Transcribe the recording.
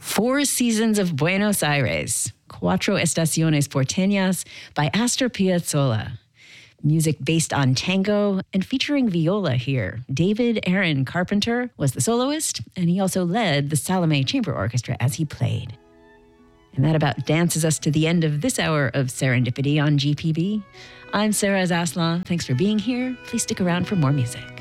Four Seasons of Buenos Aires, Cuatro Estaciones Porteñas by Astor Piazzolla. Music based on tango and featuring viola here. David Aaron Carpenter was the soloist, and he also led the Salome Chamber Orchestra as he played. And that about dances us to the end of this hour of Serendipity on GPB. I'm Sarah Zaslan. Thanks for being here. Please stick around for more music.